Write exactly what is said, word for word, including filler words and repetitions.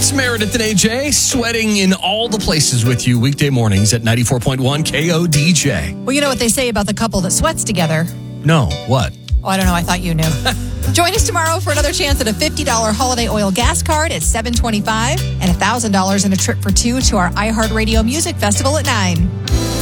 It's Meredith and A J, sweating in all the places with you weekday mornings at ninety-four point one K O D J. Well, you know what they say about the couple that sweats together. No, what? Oh, I don't know. I thought you knew. Join us tomorrow for another chance at a fifty dollars holiday oil gas card at seven twenty-five and one thousand dollars in a trip for two to our iHeartRadio Music Festival at nine.